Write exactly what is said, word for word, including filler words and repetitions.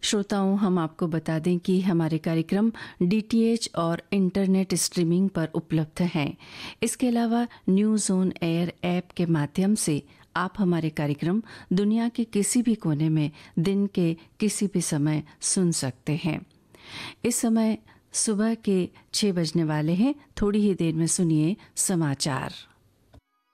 श्रोताओं, हम आपको बता दें कि हमारे कार्यक्रम डीटीएच और इंटरनेट स्ट्रीमिंग पर उपलब्ध हैं। इसके अलावा न्यूज़ ऑन एयर ऐप के माध्यम से आप हमारे कार्यक्रम दुनिया के किसी भी कोने में दिन के किसी भी समय सुन सकते हैं। इस समय सुबह के छः बजने वाले हैं। थोड़ी ही देर में सुनिए समाचार।